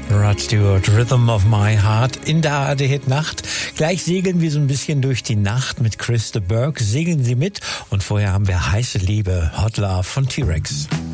Rod Stewart, Rhythm of My Heart in der ARD-Hit-Nacht. Gleich segeln wir so ein bisschen durch die Nacht mit Chris de Burgh. Segeln Sie mit und vorher haben wir Heiße Liebe, Hot Love von T-Rex.